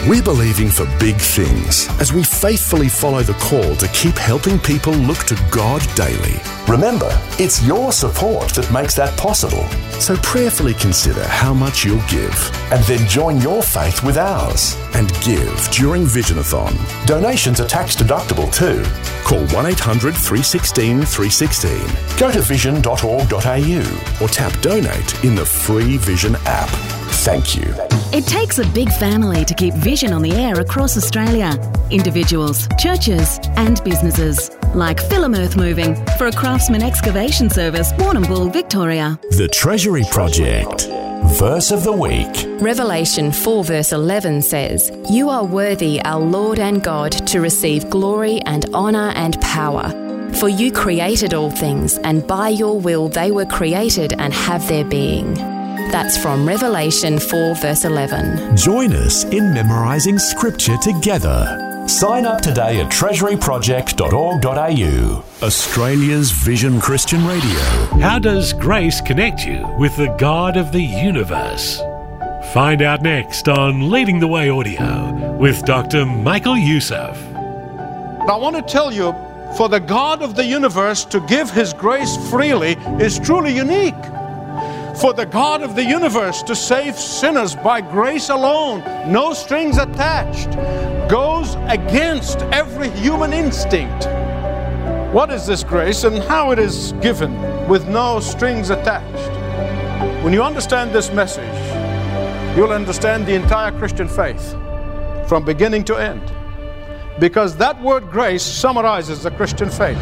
We're believing for big things as we faithfully follow the call to keep helping people look to God daily. Remember, it's your support that makes that possible. So prayerfully consider how much you'll give. And then join your faith with ours. And give during Visionathon. Donations are tax deductible too. Call 1-800-316-316. Go to vision.org.au. Or tap Donate in the free Vision app. Thank you. It takes a big family to keep Vision on the air across Australia. Individuals, churches and businesses. Like Philim Earth Moving for a Craftsman Excavation Service, Warrnambool, Victoria. The Treasury Project. Verse of the Week. Revelation 4 verse 11 says, "You are worthy, our Lord and God, to receive glory and honour and power. For you created all things, and by your will they were created and have their being." That's from Revelation 4 verse 11. Join us in memorising Scripture together. Sign up today at treasuryproject.org.au. Australia's Vision Christian Radio. How does grace connect you with the God of the universe? Find out next on Leading the Way Audio with Dr. Michael Youssef. I want to tell you, for the God of the universe to give His grace freely is truly unique. For the God of the universe to save sinners by grace alone, no strings attached, goes against every human instinct. What is this grace and how it is given with no strings attached? When you understand this message, you'll understand the entire Christian faith from beginning to end. Because that word grace summarizes the Christian faith.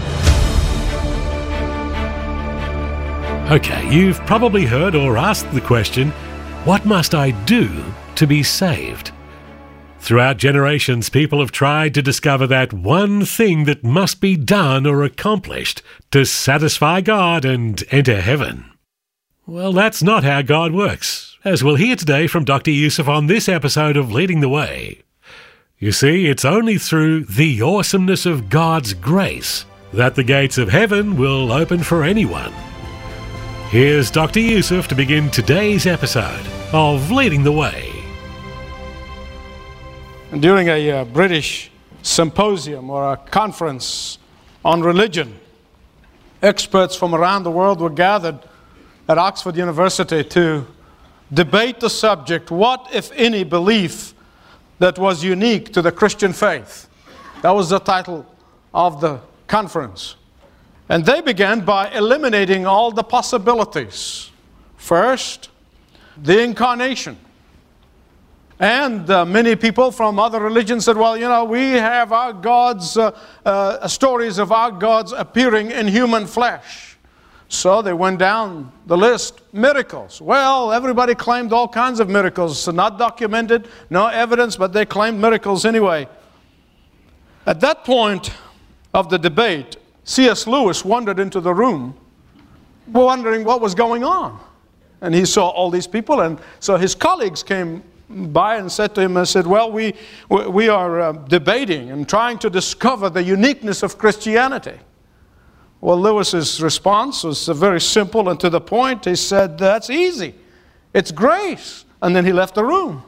Okay, you've probably heard or asked the question, what must I do to be saved? Throughout generations, people have tried to discover that one thing that must be done or accomplished to satisfy God and enter heaven. Well, that's not how God works, as we'll hear today from Dr. Youssef on this episode of Leading the Way. You see, it's only through the awesomeness of God's grace that the gates of heaven will open for anyone. Here's Dr. Youssef to begin today's episode of Leading the Way. During a British symposium or a conference on religion, experts from around the world were gathered at Oxford University to debate the subject, what, if any, belief that was unique to the Christian faith? That was the title of the conference. And they began by eliminating all the possibilities. First, the incarnation. And many people from other religions said, well, you know, we have our gods, stories of our gods appearing in human flesh. So they went down the list. Miracles. Well, everybody claimed all kinds of miracles. So not documented, no evidence, but they claimed miracles anyway. At that point of the debate, C.S. Lewis wandered into the room, wondering what was going on. And he saw all these people, and so his colleagues came by and said to him, and said, well, we are debating and trying to discover the uniqueness of Christianity. Well, Lewis's response was very simple and to the point. He said, that's easy. It's grace. And then he left the room.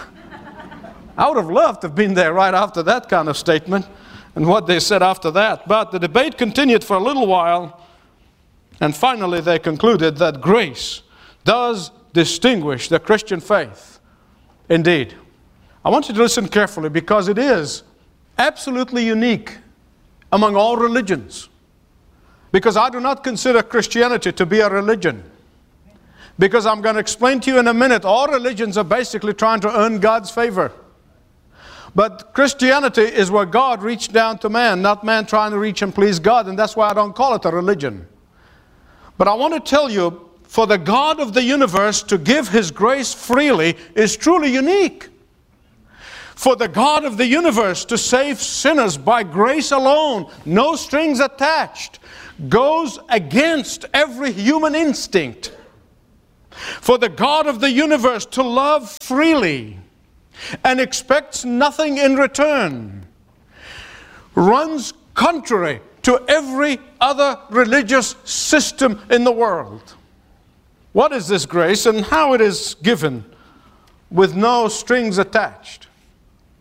I would have loved to have been there right after that kind of statement and what they said after that. But the debate continued for a little while, and finally they concluded that grace does distinguish the Christian faith. Indeed. I want you to listen carefully, because it is absolutely unique among all religions. Because I do not consider Christianity to be a religion. Because I'm going to explain to you in a minute, all religions are basically trying to earn God's favor. But Christianity is where God reached down to man, not man trying to reach and please God, and that's why I don't call it a religion. But I want to tell you, for the God of the universe to give His grace freely is truly unique. For the God of the universe to save sinners by grace alone, no strings attached, goes against every human instinct. For the God of the universe to love freely and expects nothing in return runs contrary to every other religious system in the world. What is this grace and how it is given with no strings attached?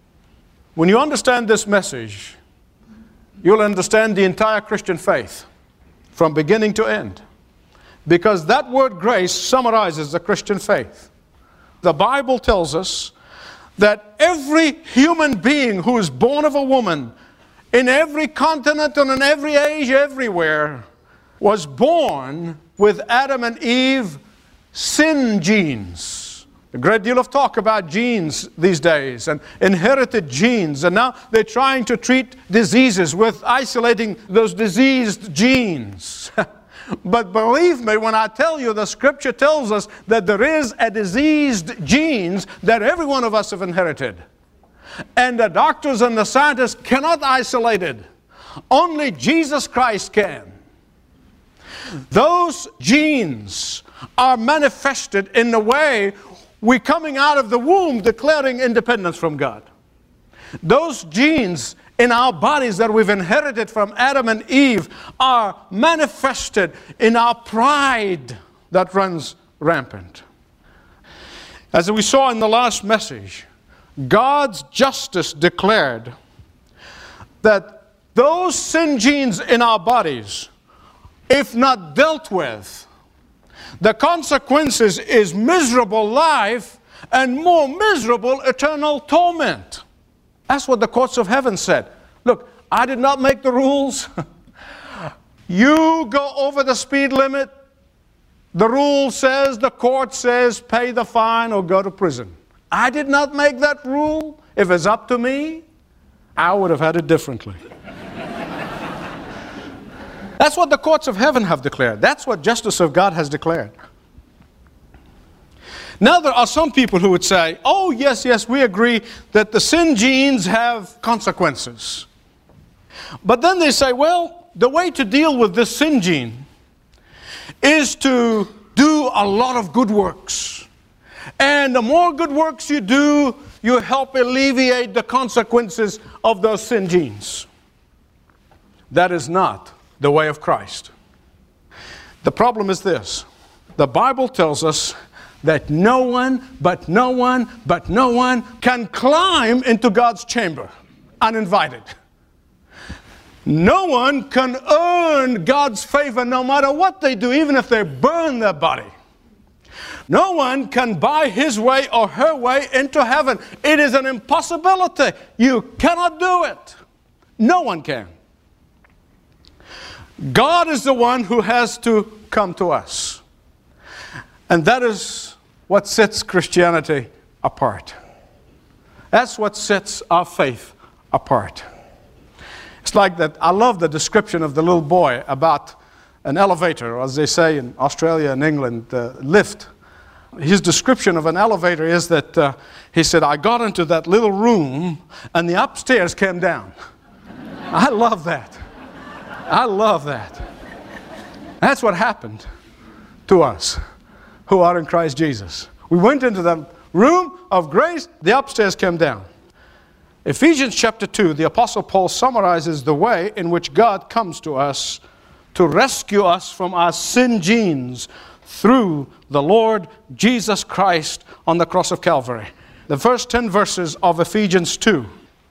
When you understand this message, you'll understand the entire Christian faith from beginning to end. Because that word grace summarizes the Christian faith. The Bible tells us that every human being who is born of a woman, in every continent and in every age, everywhere, was born with Adam and Eve sin genes. A great deal of talk about genes these days and inherited genes. And now they're trying to treat diseases with isolating those diseased genes. But believe me when I tell you, the Scripture tells us that there is a diseased genes that every one of us have inherited. And the doctors and the scientists cannot isolate it. Only Jesus Christ can. Those genes are manifested in the way we're coming out of the womb declaring independence from God. Those genes in our bodies that we've inherited from Adam and Eve are manifested in our pride that runs rampant. As we saw in the last message, God's justice declared that those sin genes in our bodies, if not dealt with, the consequences is miserable life and more miserable eternal torment. That's what the courts of heaven said. Look, I did not make the rules. You go over the speed limit. The rule says, the court says, pay the fine or go to prison. I did not make that rule. If it's up to me, I would have had it differently. That's what the courts of heaven have declared. That's what justice of God has declared. Now there are some people who would say, oh yes, we agree that the sin genes have consequences. But then they say, well, the way to deal with this sin gene is to do a lot of good works. And the more good works you do, you help alleviate the consequences of those sin genes. That is not the way of Christ. The problem is this. The Bible tells us that no one can climb into God's chamber uninvited. No one can earn God's favor no matter what they do, even if they burn their body. No one can buy his way or her way into heaven. It is an impossibility. You cannot do it. No one can. God is the one who has to come to us. And that is what sets Christianity apart. That's what sets our faith apart. It's like that. I love the description of the little boy about an elevator, or as they say in Australia and England, lift. His description of an elevator is that he said, I got into that little room and the upstairs came down. I love that. I love that. That's what happened to us who are in Christ Jesus. We went into that room of grace, the upstairs came down. Ephesians chapter 2, the Apostle Paul summarizes the way in which God comes to us to rescue us from our sin genes through the Lord Jesus Christ on the cross of Calvary. The first 10 verses of Ephesians 2.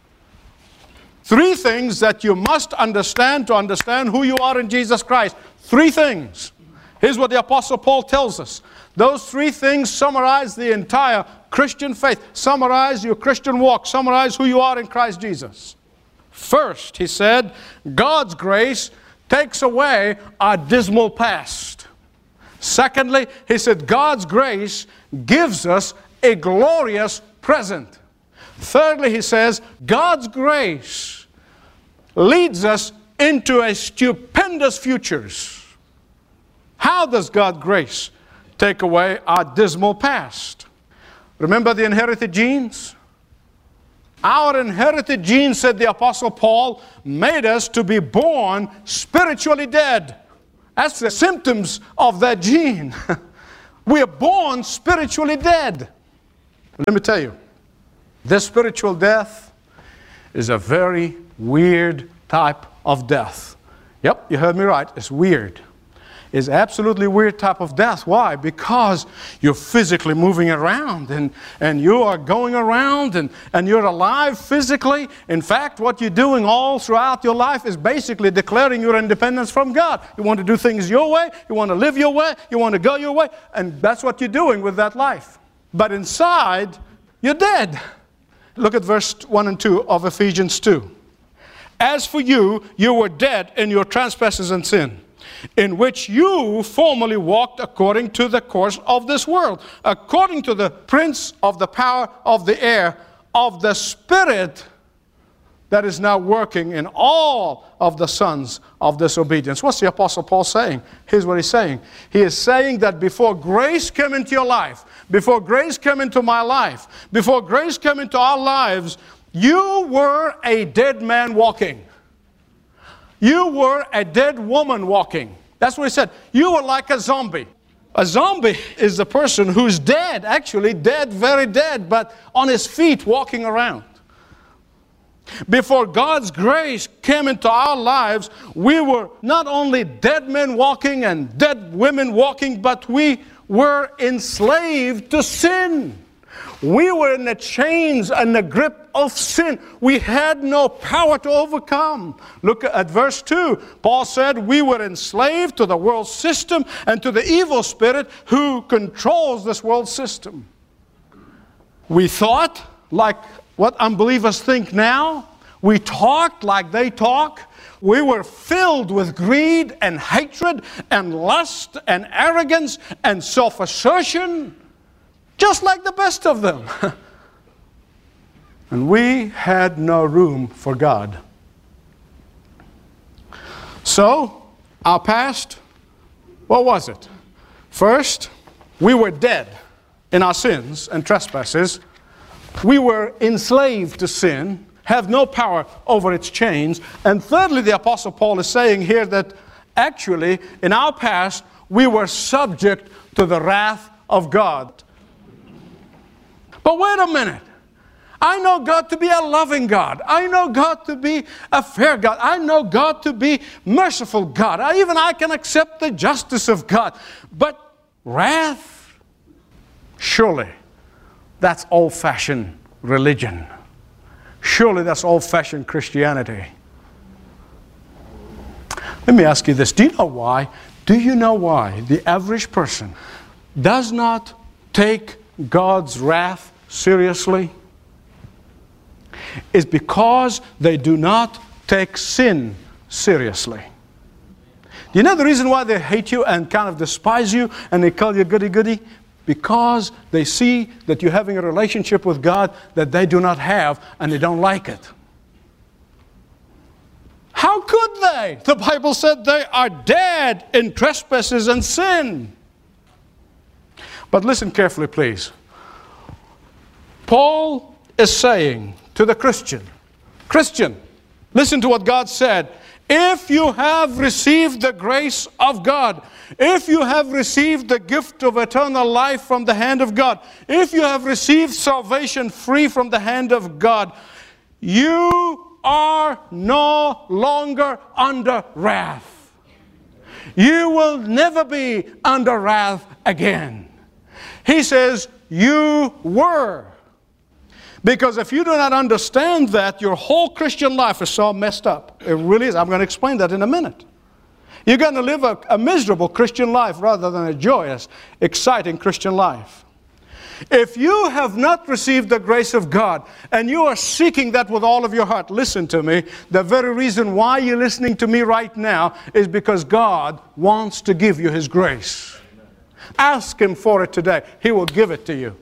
3 things that you must understand to understand who you are in Jesus Christ. 3 things. Here's what the Apostle Paul tells us. Those 3 things summarize the entire Christian faith. Summarize your Christian walk. Summarize who you are in Christ Jesus. First, he said, God's grace takes away our dismal past. Secondly, he said, God's grace gives us a glorious present. Thirdly, he says, God's grace leads us into a stupendous futures. How does God's grace take away our dismal past? Remember the inherited genes? Our inherited genes, said the Apostle Paul, made us to be born spiritually dead. That's the symptoms of that gene. We are born spiritually dead. Let me tell you, this spiritual death is a very weird type of death. Yep, you heard me right. It's weird. is absolutely weird type of death. Why? Because you're physically moving around and you are going around and you're alive physically. In fact, what you're doing all throughout your life is basically declaring your independence from God. You want to do things your way, you want to live your way, you want to go your way, and that's what you're doing with that life. But inside, you're dead. Look at verse 1 and 2 of Ephesians 2. As for you, you were dead in your trespasses and sin, in which you formerly walked according to the course of this world, according to the prince of the power of the air, of the spirit that is now working in all of the sons of disobedience. What's the Apostle Paul saying? Here's what he's saying. He is saying that before grace came into your life, before grace came into my life, before grace came into our lives, you were a dead man walking. You were a dead woman walking. That's what he said. You were like a zombie. A zombie is the person who's dead, actually dead, very dead, but on his feet walking around. Before God's grace came into our lives, we were not only dead men walking and dead women walking, but we were enslaved to sin. We were in the chains and the grip of sin. We had no power to overcome. Look at verse 2. Paul said we were enslaved to the world system and to the evil spirit who controls this world system. We thought like what unbelievers think now. We talked like they talk. We were filled with greed and hatred and lust and arrogance and self-assertion, just like the best of them. And we had no room for God. So, our past, what was it? First, we were dead in our sins and trespasses. We were enslaved to sin, have no power over its chains. And thirdly, the Apostle Paul is saying here that actually, in our past, we were subject to the wrath of God. But wait a minute. I know God to be a loving God. I know God to be a fair God. I know God to be merciful God. I can accept the justice of God. But wrath? Surely that's old-fashioned religion. Surely that's old-fashioned Christianity. Let me ask you this. Do you know why? Do you know why the average person does not take God's wrath seriously? It's because they do not take sin seriously. Do you know the reason why they hate you and kind of despise you and they call you goody-goody? Because they see that you're having a relationship with God that they do not have and they don't like it. How could they? The Bible said they are dead in trespasses and sin. But listen carefully, please. Paul is saying to the Christian, listen to what God said. If you have received the grace of God, if you have received the gift of eternal life from the hand of God, if you have received salvation free from the hand of God, you are no longer under wrath. You will never be under wrath again. He says, you were. Because if you do not understand that, your whole Christian life is so messed up. It really is. I'm going to explain that in a minute. You're going to live a miserable Christian life rather than a joyous, exciting Christian life. If you have not received the grace of God and you are seeking that with all of your heart, listen to me. The very reason why you're listening to me right now is because God wants to give you His grace. Ask Him for it today. He will give it to you.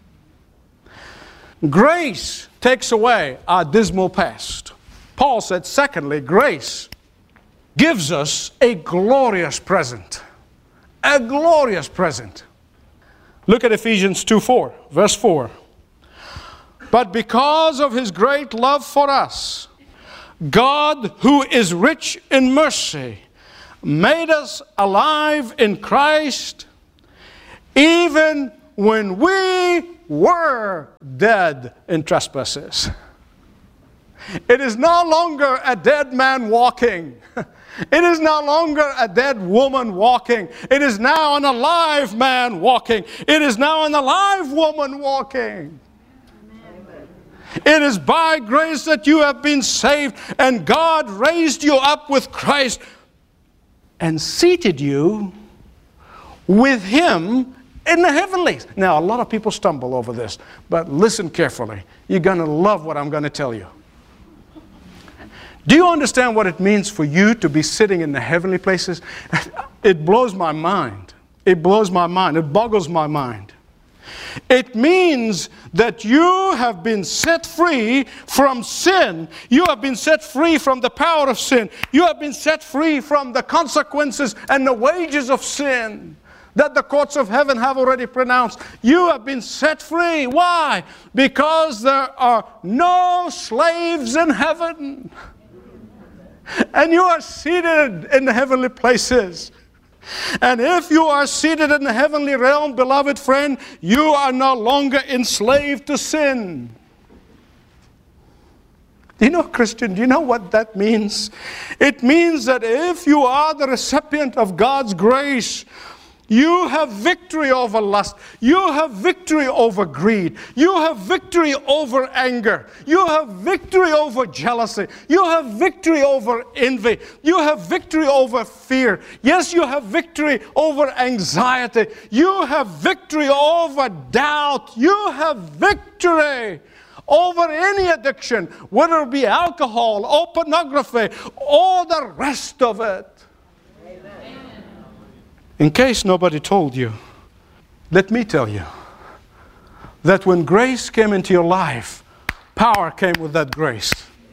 Grace takes away our dismal past. Paul said, secondly, grace gives us a glorious present. A glorious present. Look at Ephesians 2:4, verse 4. But because of His great love for us, God, who is rich in mercy, made us alive in Christ, even when we were dead in trespasses. It is no longer a dead man walking. It is no longer a dead woman walking. It is now an alive man walking. It is now an alive woman walking. It is by grace that you have been saved, and God raised you up with Christ and seated you with Him in the heavenlies. Now, a lot of people stumble over this, but listen carefully. You're going to love what I'm going to tell you. Do you understand what it means for you to be sitting in the heavenly places? It blows my mind. It blows my mind. It boggles my mind. It means that you have been set free from sin. You have been set free from the power of sin. You have been set free from the consequences and the wages of sin that the courts of heaven have already pronounced. You have been set free. Why? Because there are no slaves in heaven. And you are seated in the heavenly places. And if you are seated in the heavenly realm, beloved friend, you are no longer enslaved to sin. Do you know, Christian, do you know what that means? It means that if you are the recipient of God's grace, you have victory over lust. You have victory over greed. You have victory over anger. You have victory over jealousy. You have victory over envy. You have victory over fear. Yes, you have victory over anxiety. You have victory over doubt. You have victory over any addiction, whether it be alcohol or pornography or the rest of it. In case nobody told you, let me tell you that when grace came into your life, power came with that grace.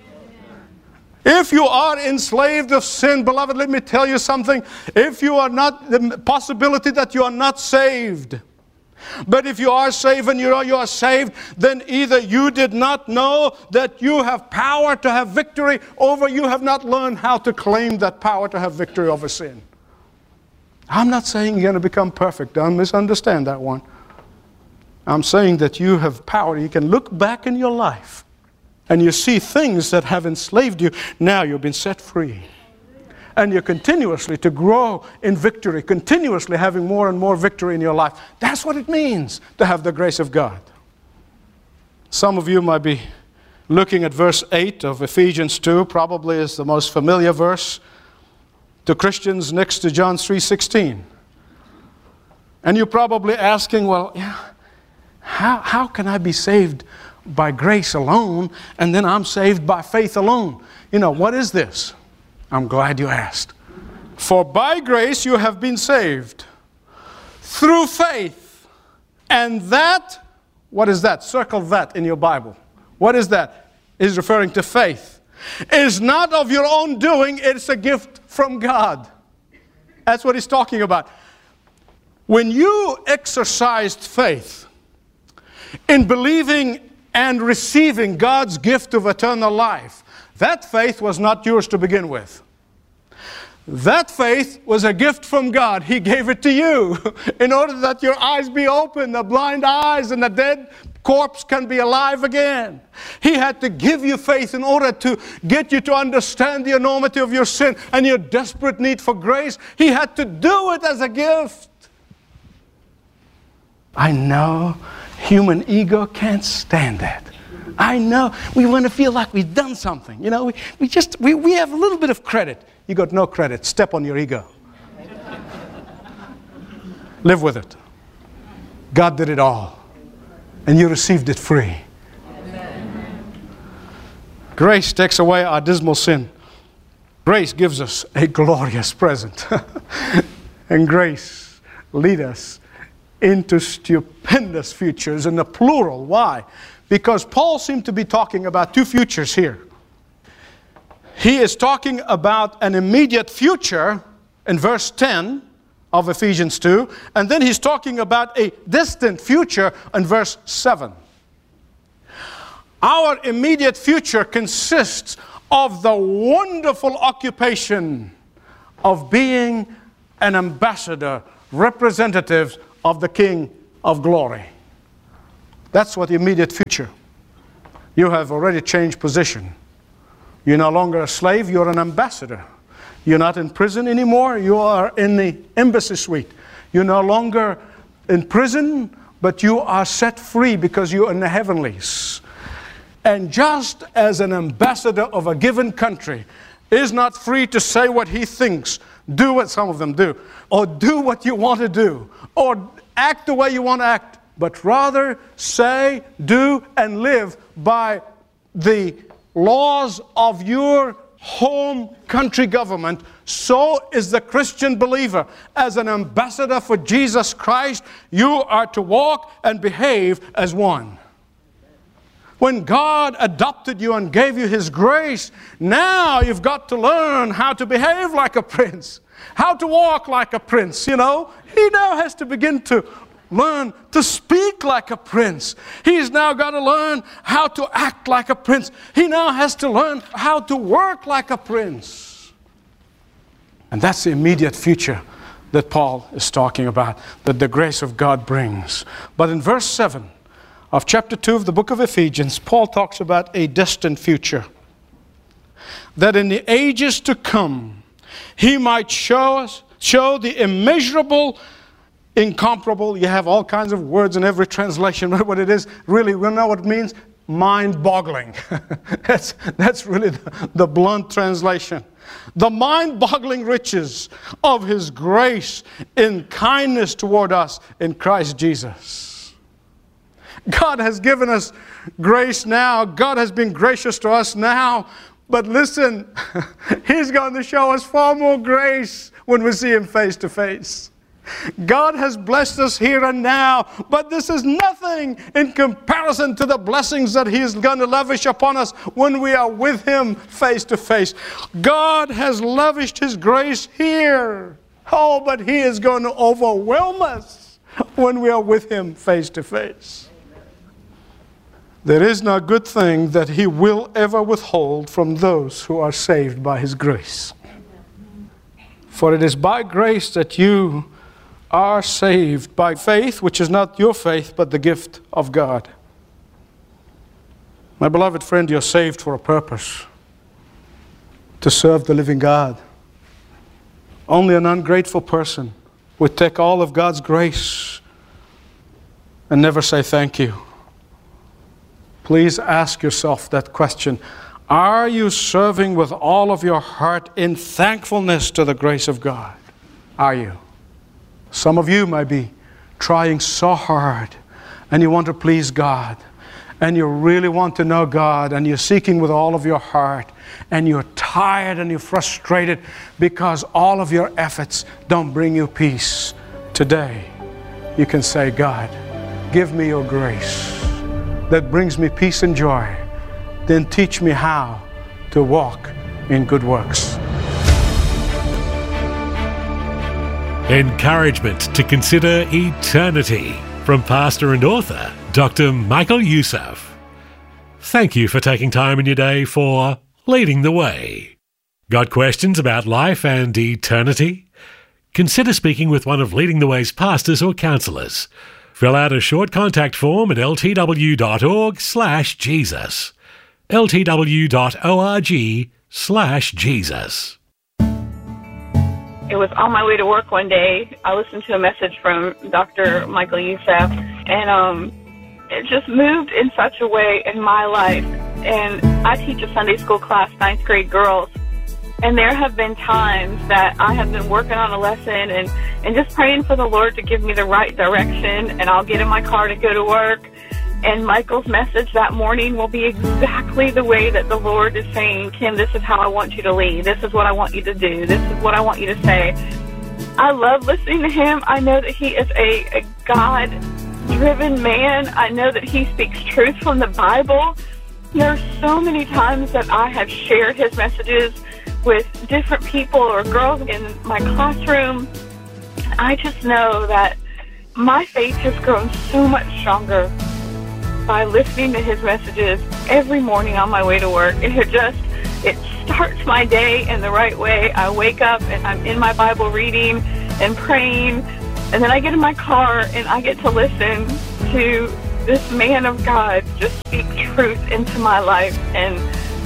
If you are enslaved of sin, beloved, let me tell you something. If you are not, the possibility that you are not saved. But if you are saved and you know you are saved, then either you did not know that you have power to have victory over, you have not learned how to claim that power to have victory over sin. I'm not saying you're going to become perfect. Don't misunderstand that one. I'm saying that you have power. You can look back in your life and you see things that have enslaved you. Now you've been set free. And you're continuously to grow in victory, continuously having more and more victory in your life. That's what it means to have the grace of God. Some of you might be looking at verse 8 of Ephesians 2, probably is the most familiar verse to Christians next to John 3:16. And you're probably asking, well, yeah, how can I be saved by grace alone and then I'm saved by faith alone? You know, what is this? I'm glad you asked. For by grace you have been saved through faith. And that, what is that? Circle that in your Bible. What is that? It's referring to faith. Is not of your own doing, it's a gift from God. That's what he's talking about. When you exercised faith in believing and receiving God's gift of eternal life, that faith was not yours to begin with. That faith was a gift from God. He gave it to you in order that your eyes be open, the blind eyes and the dead corpse can be alive again. He had to give you faith in order to get you to understand the enormity of your sin and your desperate need for grace. He had to do it as a gift. I know human ego can't stand that. I know we want to feel like we've done something. You know, we have a little bit of credit. You got no credit. Step on your ego. Live with it. God did it all. And you received it free. Amen. Grace takes away our dismal sin. Grace gives us a glorious present. And grace leads us into stupendous futures in the plural. Why? Because Paul seemed to be talking about two futures here. He is talking about an immediate future in verse 10 of Ephesians 2, and then he's talking about a distant future in verse 7. Our immediate future consists of the wonderful occupation of being an ambassador, representative of the King of Glory. That's what the immediate future. You have already changed position. You're no longer a slave, you're an ambassador. You're not in prison anymore, you are in the embassy suite. You're no longer in prison, but you are set free because you're in the heavenlies. And just as an ambassador of a given country is not free to say what he thinks, do what some of them do, or do what you want to do, or act the way you want to act, but rather say, do, and live by the laws of your home country government, so is the Christian believer. As an ambassador for Jesus Christ, you are to walk and behave as one. When God adopted you and gave you His grace, now you've got to learn how to behave like a prince, how to walk like a prince, you know. He now has to begin to learn to speak like a prince. He's now got to learn how to act like a prince. He now has to learn how to work like a prince. And that's the immediate future that Paul is talking about, that the grace of God brings. But in verse 7 of chapter 2 of the book of Ephesians, Paul talks about a distant future. That in the ages to come, he might show the immeasurable, incomparable. You have all kinds of words in every translation, but what it is, really, we know what it means. Mind-boggling. that's really the blunt translation. The mind-boggling riches of His grace in kindness toward us in Christ Jesus. God has given us grace now. God has been gracious to us now. But listen, He's going to show us far more grace when we see Him face to face. God has blessed us here and now, but this is nothing in comparison to the blessings that He is going to lavish upon us when we are with Him face to face. God has lavished His grace here. Oh, but He is going to overwhelm us when we are with Him face to face. There is no good thing that He will ever withhold from those who are saved by His grace. For it is by grace that you are saved, by faith, which is not your faith, but the gift of God. My beloved friend, you're saved for a purpose, to serve the living God. Only an ungrateful person would take all of God's grace and never say thank you. Please ask yourself that question. Are you serving with all of your heart in thankfulness to the grace of God? Are you? Some of you might be trying so hard and you want to please God and you really want to know God and you're seeking with all of your heart and you're tired and you're frustrated because all of your efforts don't bring you peace. Today, you can say, God, give me your grace that brings me peace and joy. Then teach me how to walk in good works. Encouragement to consider eternity from pastor and author Dr. Michael Youssef. Thank you for taking time in your day for Leading the Way. Got questions about life and eternity? Consider speaking with one of Leading the Way's pastors or counselors. Fill out a short contact form at ltw.org/Jesus. ltw.org/Jesus. It was on my way to work one day. I listened to a message from Dr. Michael Youssef, and it just moved in such a way in my life. And I teach a Sunday school class, 9th grade girls, and there have been times that I have been working on a lesson and just praying for the Lord to give me the right direction, and I'll get in my car to go to work. And Michael's message that morning will be exactly the way that the Lord is saying, Kim, this is how I want you to lead. This is what I want you to do. This is what I want you to say. I love listening to him. I know that he is a God-driven man. I know that he speaks truth from the Bible. There are so many times that I have shared his messages with different people or girls in my classroom. I just know that my faith has grown so much stronger by listening to his messages every morning on my way to work. It starts my day in the right way. I wake up and I'm in my Bible reading and praying, and then I get in my car and I get to listen to this man of God just speak truth into my life. And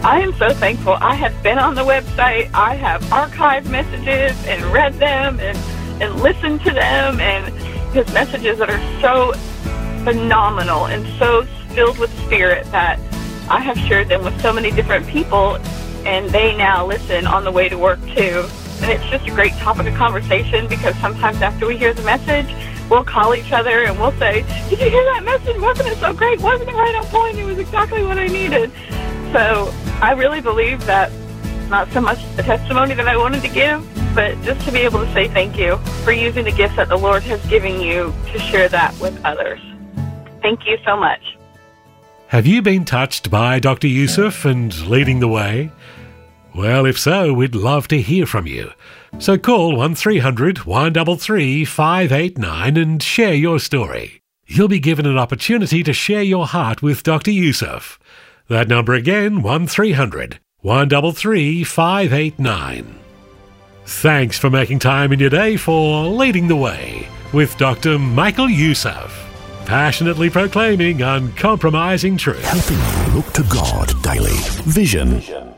I am so thankful. I have been on the website. I have archived messages and read them and listened to them, and his messages that are so phenomenal and so filled with spirit that I have shared them with so many different people, and they now listen on the way to work too. And it's just a great topic of conversation, because sometimes after we hear the message, we'll call each other and we'll say, "Did you hear that message? Wasn't it so great? Wasn't it right on point? It was exactly what I needed." So I really believe that not so much the testimony that I wanted to give, but just to be able to say thank you for using the gifts that the Lord has given you to share that with others. Thank you so much. Have you been touched by Dr. Youssef and leading the way? Well, if so, we'd love to hear from you. So call 1300 133 589 and share your story. You'll be given an opportunity to share your heart with Dr. Youssef. That number again, 1300 133 589. Thanks for making time in your day for Leading the Way with Dr. Michael Youssef, passionately proclaiming uncompromising truth. Helping you look to God daily. Vision.